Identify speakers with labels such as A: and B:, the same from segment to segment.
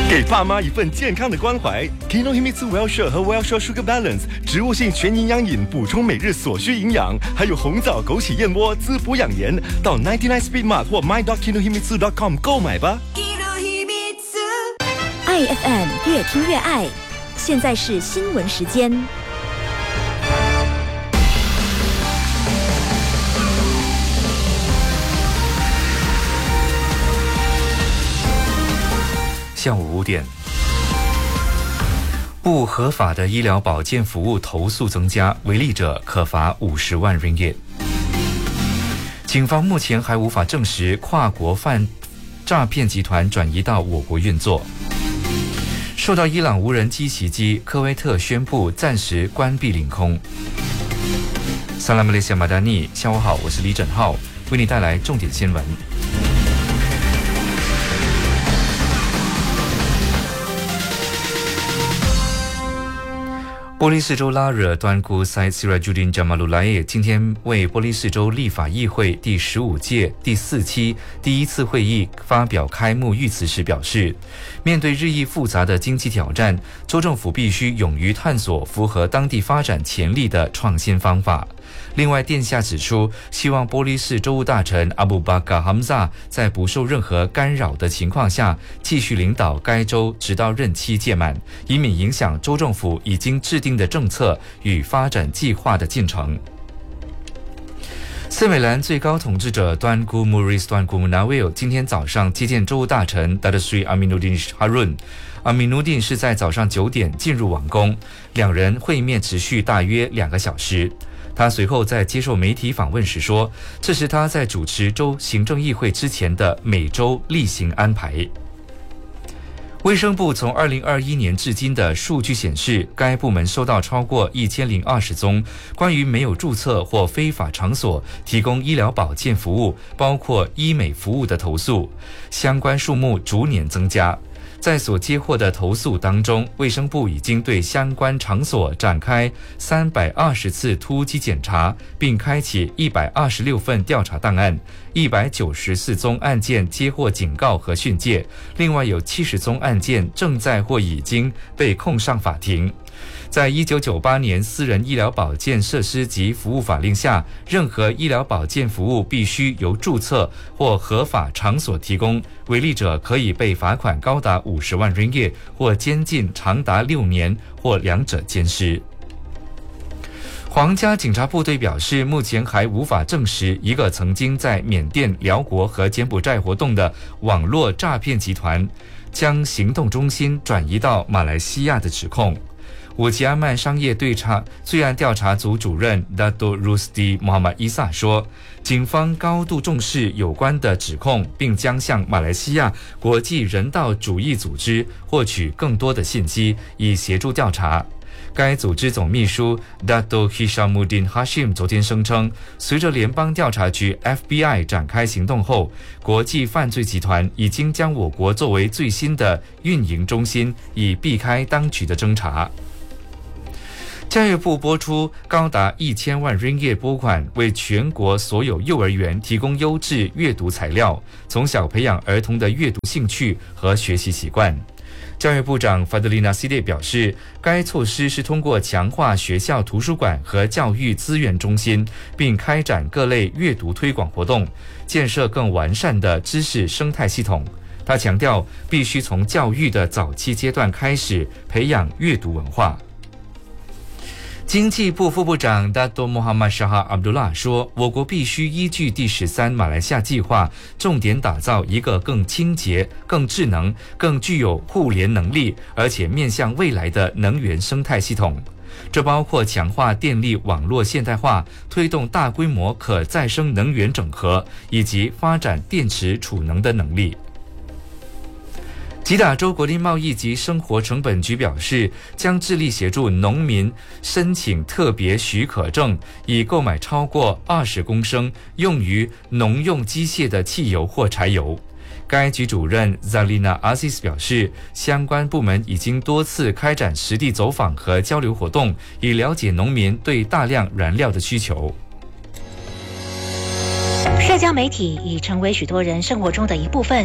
A: 给爸妈一份健康的关怀。Kinohimitsu Wellshore 和 Wellshore Sugar Balance 植物性全营养饮，补充每日所需营养，还有红枣枸杞燕窝滋补养颜。到99 Speed Mart 或 my.kinohimitsu.com 购买吧。
B: 爱 FM 越听越爱，现在是新闻时间。
C: 下午5点，不合法的医疗保健服务投诉增加，违例者可罚50万 ringgit。警方目前还无法证实跨国诈骗集团转移到我国运作。受到伊朗无人机袭击，科威特宣布暂时关闭领空。萨拉马雷西亚马达尼，下午好，我是李振浩，为你带来重点新闻。波利士州拉惹端姑塞西拉朱丁加马鲁莱耶今天为波利士州立法议会第15届第4期第一次会议发表开幕预词时表示，面对日益复杂的经济挑战，州政府必须勇于探索符合当地发展潜力的创新方法。另外，殿下指出，希望波利士州务大臣阿布巴卡哈姆萨在不受任何干扰的情况下，继续领导该州直到任期届满，以免影响州政府已经制定的政策与发展计划的进程。斯美兰最高统治者端姑穆瑞斯端姑穆纳维尔今天早上接见州务大臣达德瑞阿米努丁哈润。阿米努丁是在早上9点进入王宫，两人会面持续大约2个小时。他随后在接受媒体访问时说，这是他在主持州行政议会之前的每周例行安排。卫生部从2021年至今的数据显示，该部门收到超过1020宗关于没有注册或非法场所提供医疗保健服务，包括医美服务的投诉，相关数目逐年增加。在所接获的投诉当中，卫生部已经对相关场所展开320次突击检查，并开启126份调查档案，194宗案件接获警告和训诫，另外有70宗案件正在或已经被控上法庭。在1998年私人医疗保健设施及服务法令下，任何医疗保健服务必须由注册或合法场所提供，违例者可以被罚款高达50万 ringgit 或监禁长达6年或两者兼施。皇家警察部队表示，目前还无法证实一个曾经在缅甸、辽国和柬埔寨活动的网络诈骗集团将行动中心转移到马来西亚的指控。武吉阿曼商业罪案调查组主任 Dato Rusdi Muhammad Isa 说，警方高度重视有关的指控，并将向马来西亚国际人道主义组织获取更多的信息，以协助调查。该组织总秘书 Dato Hishamuddin Hashim 昨天声称，随着联邦调查局 FBI 展开行动后，国际犯罪集团已经将我国作为最新的运营中心，以避开当局的侦查。教育部拨出高达1000万 ringgit 拨款，为全国所有幼儿园提供优质阅读材料，从小培养儿童的阅读兴趣和学习习惯。教育部长 Fadlina Siddiq 表示，该措施是通过强化学校图书馆和教育资源中心，并开展各类阅读推广活动，建设更完善的知识生态系统。他强调，必须从教育的早期阶段开始培养阅读文化。经济部副部长 Dato Muhammad Shah Abdullah 说，我国必须依据第13马来西亚计划，重点打造一个更清洁、更智能、更具有互联能力，而且面向未来的能源生态系统。这包括强化电力网络现代化，推动大规模可再生能源整合，以及发展电池储能的能力。吉打州国立贸易及生活成本局表示，将致力协助农民申请特别许可证，以购买超过20公升用于农用机械的汽油或柴油。该局主任 Zalina Aziz 表示，相关部门已经多次开展实地走访和交流活动，以了解农民对大量燃料的需求。
D: 社交媒体已成为许多人生活中的一部分。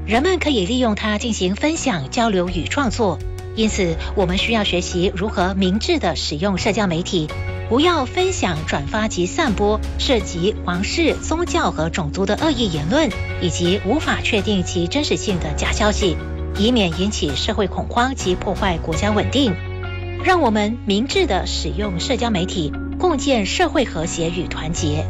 D: 人们可以利用它进行分享、交流与创作。因此，我们需要学习如何明智地使用社交媒体，不要分享、转发及散播涉及皇室、宗教和种族的恶意言论，以及无法确定其真实性的假消息，以免引起社会恐慌及破坏国家稳定。让我们明智地使用社交媒体，共建社会和谐与团结。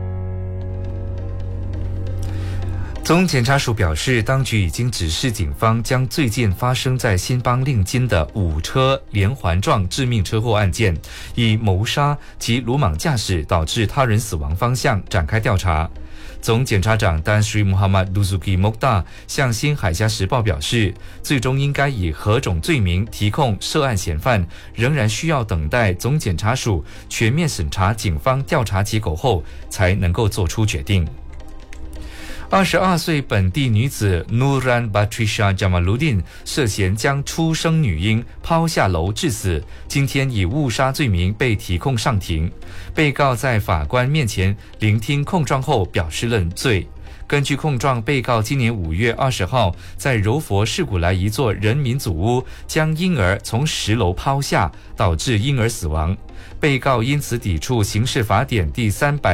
C: 总检察署表示，当局已经指示警方将最近发生在新邦令津的5车连环撞致命车祸案件，以谋杀及鲁莽驾驶导致他人死亡方向展开调查。总检察长丹什穆罕默德·苏基·莫达向新海峡时报表示，最终应该以何种罪名提控涉案嫌犯，仍然需要等待总检察署全面审查警方调查结果后才能够做出决定。22岁本地女子 Nuran Batrisha Jamaluddin 涉嫌将出生女婴抛下楼致死，今天以误杀罪名被提控上庭。被告在法官面前聆听控状后表示认罪。根据控状，被告今年5月20号在柔佛士古莱一座人民祖屋将婴儿从10楼抛下，导致婴儿死亡。被告因此抵触刑事法典第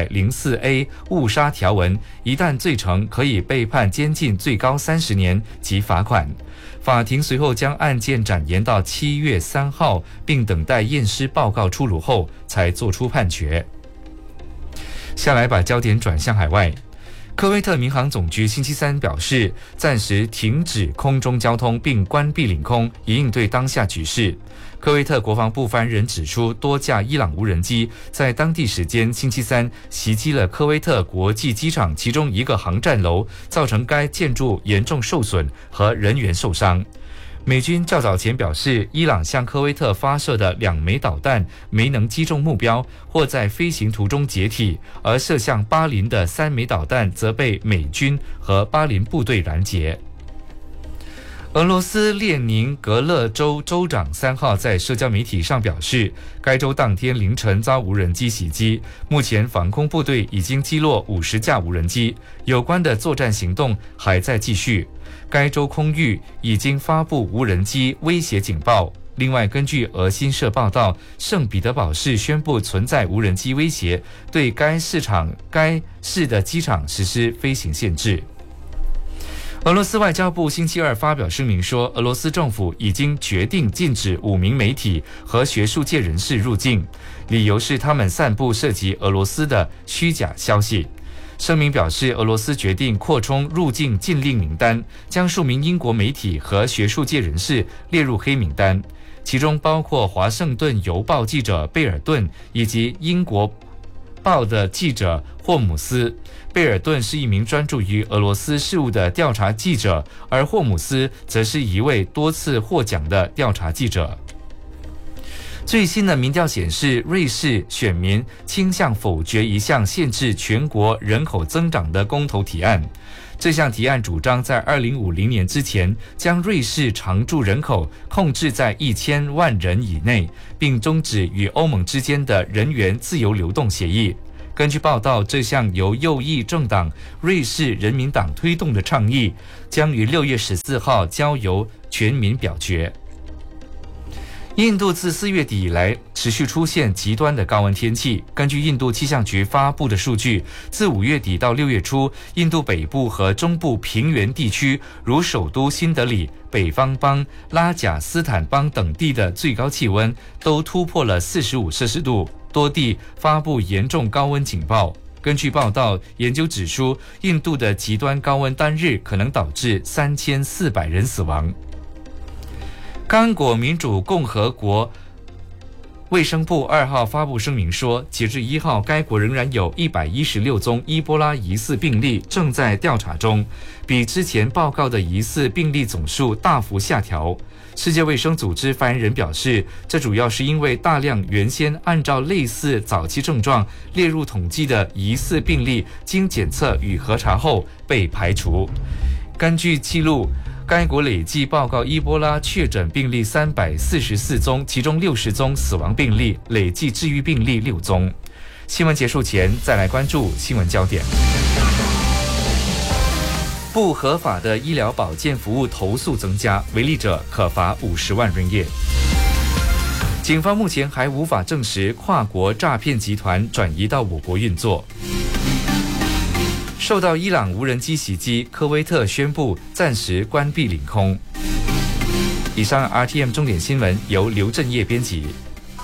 C: 304A 误杀条文，一旦罪成，可以被判监禁最高30年及罚款。法庭随后将案件展延到7月3号，并等待验尸报告出炉后才作出判决。下来把焦点转向海外。科威特民航总局星期三表示，暂时停止空中交通并关闭领空，以应对当下局势。科威特国防部发言人指出，多架伊朗无人机在当地时间星期三袭击了科威特国际机场其中一个航站楼，造成该建筑严重受损和人员受伤。美军较早前表示，伊朗向科威特发射的2枚导弹没能击中目标，或在飞行途中解体，而射向巴林的3枚导弹则被美军和巴林部队拦截。俄罗斯列宁格勒州州长3号在社交媒体上表示，该州当天凌晨遭无人机袭击，目前防空部队已经击落50架无人机，有关的作战行动还在继续。该州空域已经发布无人机威胁警报。另外，根据俄新社报道，圣彼得堡市宣布存在无人机威胁，对该市的机场实施飞行限制。俄罗斯外交部星期二发表声明说，俄罗斯政府已经决定禁止5名媒体和学术界人士入境，理由是他们散布涉及俄罗斯的虚假消息。声明表示，俄罗斯决定扩充入境禁令名单，将数名英国媒体和学术界人士列入黑名单，其中包括华盛顿邮报记者贝尔顿以及英国报的记者霍姆斯。贝尔顿是一名专注于俄罗斯事务的调查记者，而霍姆斯则是一位多次获奖的调查记者。最新的民调显示，瑞士选民倾向否决一项限制全国人口增长的公投提案。这项提案主张在2050年之前将瑞士常住人口控制在1000万人以内，并终止与欧盟之间的人员自由流动协议。根据报道，这项由右翼政党瑞士人民党推动的倡议将于6月14号交由全民表决。印度自4月底以来持续出现极端的高温天气。根据印度气象局发布的数据，自5月底到6月初，印度北部和中部平原地区，如首都新德里、北方邦、拉贾斯坦邦等地的最高气温都突破了45摄氏度，多地发布严重高温警报。根据报道，研究指出，印度的极端高温单日可能导致3400人死亡。刚果民主共和国卫生部2号发布声明说，截至1号，该国仍然有116宗伊波拉疑似病例正在调查中，比之前报告的疑似病例总数大幅下调。世界卫生组织发言人表示，这主要是因为大量原先按照类似早期症状列入统计的疑似病例，经检测与核查后被排除。根据记录，该国累计报告伊波拉确诊病例344宗，其中60宗死亡病例，累计治愈病例6宗。新闻结束前，再来关注新闻焦点。 不合法的医疗保健服务投诉增加，违例者可罚50万ringgit。警方目前还无法证实跨国诈骗集团转移到我国运作。受到伊朗无人机袭击，科威特宣布暂时关闭领空。以上 RTM 重点新闻由刘振业编辑。